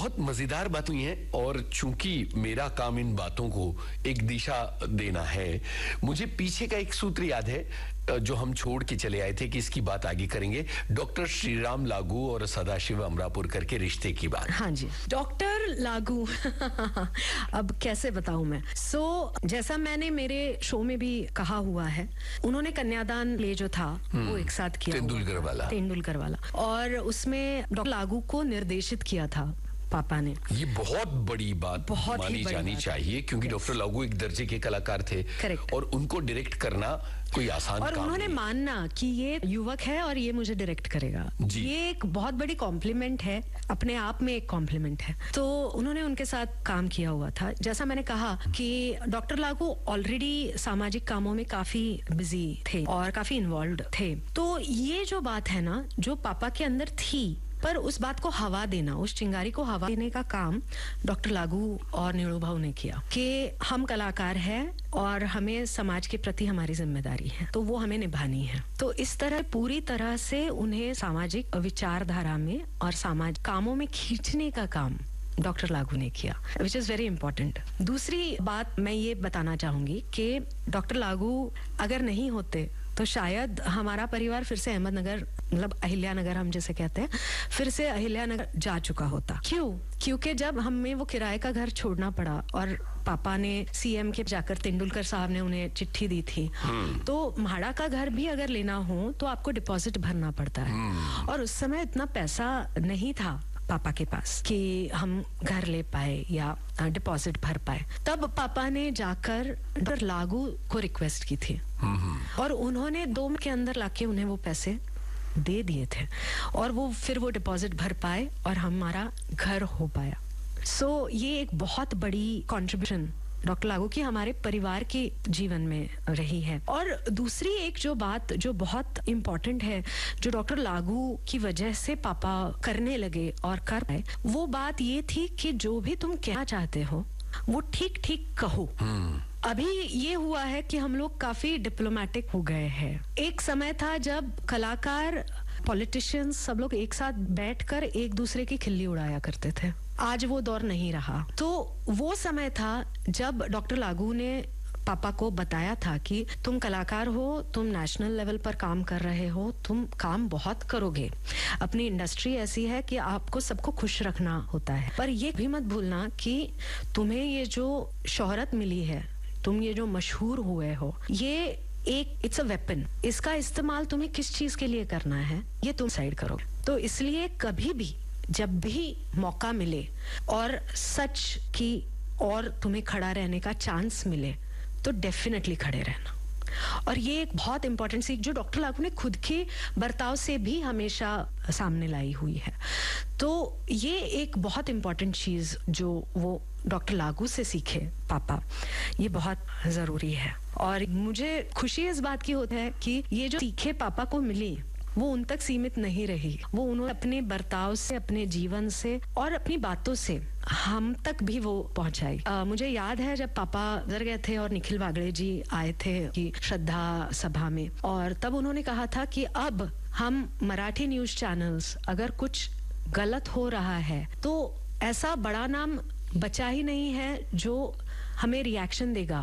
बहुत मजेदार बात हुई है और चूंकि मेरा काम इन बातों को एक दिशा देना है, मुझे पीछे का एक सूत्र याद है जो हम छोड़ के चले आए थे कि इसकी बात आगे करेंगे। डॉक्टर श्रीराम लागू और सदाशिव अमरापुरकर के रिश्ते की बात। हाँ जी, डॉक्टर लागू अब कैसे बताऊं मैं। जैसा मैंने मेरे शो में भी कहा हुआ है, उन्होंने कन्यादान प्ले जो था वो एक साथ किया, तेंदुलकर वाला, और उसमें डॉक्टर लागू को निर्देशित किया था पापा ने। ये बहुत बड़ी बात मानी जानी चाहिए क्योंकि डॉक्टर लागू एक दर्जे के कलाकार थे। करेक्ट। और उनको डायरेक्ट करना कोई आसान काम नहीं। और उन्होंने मानना कि ये युवक है और ये मुझे डायरेक्ट करेगा, ये एक बहुत बड़ी कॉम्प्लीमेंट है, अपने आप में एक कॉम्प्लीमेंट है। तो उन्होंने उनके साथ काम किया हुआ था। जैसा मैंने कहा कि डॉक्टर लागू ऑलरेडी सामाजिक कामों में काफी बिजी थे और काफी इन्वॉल्व थे। तो ये जो बात है ना, जो पापा के अंदर थी, पर उस बात को हवा देना, उस चिंगारी को हवा देने का काम डॉक्टर लागू और नीड़ू भाऊ ने किया कि हम कलाकार हैं और हमें समाज के प्रति हमारी जिम्मेदारी है, तो वो हमें निभानी है। तो इस तरह पूरी तरह से उन्हें सामाजिक विचारधारा में और समाज कामों में खींचने का काम डॉक्टर लागू ने किया, विच इज वेरी इंपॉर्टेंट। दूसरी बात मैं ये बताना चाहूंगी कि डॉक्टर लागू अगर नहीं होते तो शायद हमारा परिवार फिर से अहमदनगर, मतलब अहिल्यानगर हम जैसे कहते हैं, फिर से अहिल्यानगर जा चुका होता। क्यों? क्योंकि जब हमें वो किराए का घर छोड़ना पड़ा और पापा ने सीएम के जाकर तेंदुलकर साहब ने उन्हें चिट्ठी दी थी, तो भाड़ा का घर भी अगर लेना हो तो आपको डिपॉजिट भरना पड़ता है, और उस समय इतना पैसा नहीं था पापा के पास कि हम घर ले पाए या डिपॉजिट भर पाए। तब पापा ने जाकर डॉक्टर लागू को रिक्वेस्ट की थी और उन्होंने 2 महीने के अंदर लाके उन्हें वो पैसे दे दिए थे और वो फिर वो डिपॉजिट भर पाए और हमारा घर हो पाया। ये एक बहुत बड़ी कंट्रीब्यूशन डॉक्टर लागू की हमारे परिवार के जीवन में रही है। और दूसरी एक जो बात जो बहुत इम्पोर्टेंट है, जो डॉक्टर लागू की वजह से पापा करने लगे और कर पाए, वो बात ये थी कि जो भी तुम कहना चाहते हो वो ठीक ठीक कहो। अभी ये हुआ है कि हम लोग काफी डिप्लोमेटिक हो गए हैं। एक समय था जब कलाकार, पॉलिटिशियंस, सब लोग एक साथ बैठकर एक दूसरे की खिल्ली उड़ाया करते थे। आज वो दौर नहीं रहा। तो वो समय था जब डॉक्टर लागू ने पापा को बताया था कि तुम कलाकार हो, तुम नेशनल लेवल पर काम कर रहे हो, तुम काम बहुत करोगे, अपनी इंडस्ट्री ऐसी है कि आपको सबको खुश रखना होता है, पर ये भी मत भूलना कि तुम्हें ये जो शोहरत मिली है, तुम ये जो मशहूर हुए हो, ये एक इट्स अ वेपन। इसका इस्तेमाल तुम्हें किस चीज के लिए करना है ये तुम डिसाइड करो। तो इसलिए कभी भी जब भी मौका मिले और सच की और तुम्हें खड़ा रहने का चांस मिले तो डेफिनेटली खड़े रहना। और ये एक बहुत इंपॉर्टेंट सीख जो डॉक्टर लागू ने खुद के बर्ताव से भी हमेशा सामने लाई हुई है। तो ये एक बहुत इंपॉर्टेंट चीज जो वो डॉक्टर लागू से सीखे पापा, ये बहुत जरूरी है। और मुझे खुशी इस बात की होती है कि ये जो सीखे पापा को मिली वो उन तक सीमित नहीं रही, वो उन्होंने अपने बर्ताव से, अपने जीवन से और अपनी बातों से हम तक भी वो पहुंचाई। मुझे याद है जब पापा गुजर गए थे और निखिल वागड़े जी आए थे कि श्रद्धा सभा में, और तब उन्होंने कहा था कि अब हम मराठी न्यूज चैनल्स अगर कुछ गलत हो रहा है तो ऐसा बड़ा नाम बचा ही नहीं है जो हमें रिएक्शन देगा,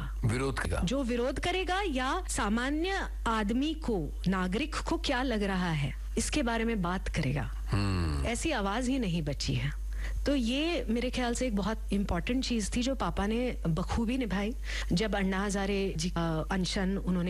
जो विरोध करेगा या सामान्य आदमी को, नागरिक को क्या लग रहा है इसके बारे में बात करेगा। ऐसी आवाज ही नहीं बची है। तो ये मेरे ख्याल से एक बहुत इम्पोर्टेंट चीज थी जो पापा ने बखूबी निभाई। जब अन्ना हजारे जी का अनशन उन्होंने